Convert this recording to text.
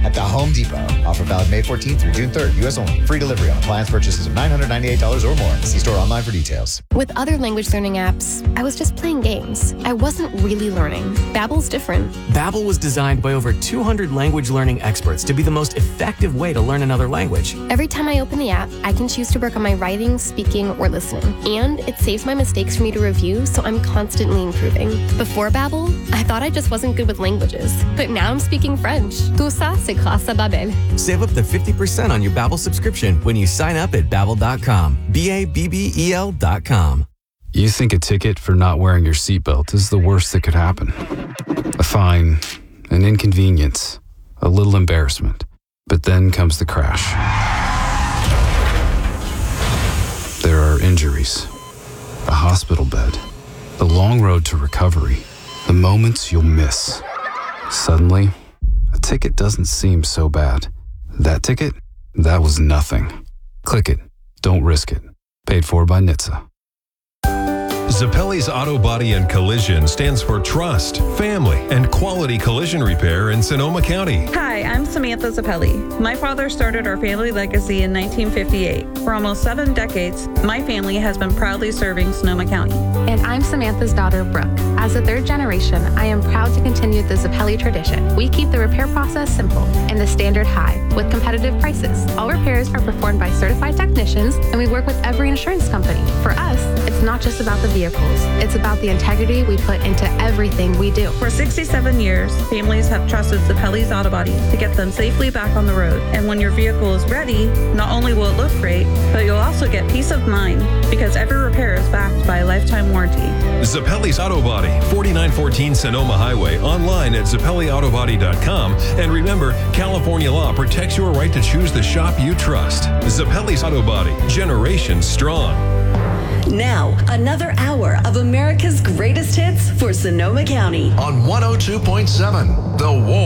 at the Home Depot. Offer valid May 14th through June 3rd. U.S. only. Free delivery on appliance purchases of $998 or more. See store online for details. With other language learning apps, I was just playing games. I wasn't really learning. Babbel's different. Babbel was designed by over 200 language learning experts to be the most effective way to learn another language. Every time I open the app, I can choose to work on my writing, speaking, or listening. And it saves my mistakes for me to review, so I'm constantly improving. Before Babbel, I thought I just wasn't good with languages. But now I'm speaking French. Tout ça, c'est grâce à Babbel. Save up to 50% on your Babbel subscription when you sign up at Babbel.com. Babbel.com. You think a ticket for not wearing your seatbelt is the worst that could happen. A fine, an inconvenience, a little embarrassment. But then comes the crash. There are injuries, a hospital bed, the long road to recovery, the moments you'll miss. Suddenly, a ticket doesn't seem so bad. That ticket? That was nothing. Click it. Don't risk it. Paid for by NHTSA. Zappelli's Auto Body and Collision stands for trust, family, and quality collision repair in Sonoma County. Hi, I'm Samantha Zappelli. My father started our family legacy in 1958. For almost 7 decades, my family has been proudly serving Sonoma County. And I'm Samantha's daughter, Brooke. As a third generation, I am proud to continue the Zappelli tradition. We keep the repair process simple and the standard high with competitive prices. All repairs are performed by certified technicians, and we work with every insurance company. For us, it's not just about the vehicles. It's about the integrity we put into everything we do. For 67 years, families have trusted Zappelli's Auto Body to get them safely back on the road. And when your vehicle is ready, not only will it look great, but you'll also get peace of mind because every repair is backed by a lifetime warranty. Zappelli's Auto Body, 4914 Sonoma Highway, online at ZappelliAutoBody.com. And remember, California law protects your right to choose the shop you trust. Zappelli's Auto Body, generations strong. Now, another hour of America's greatest hits for Sonoma County. On 102.7, The War.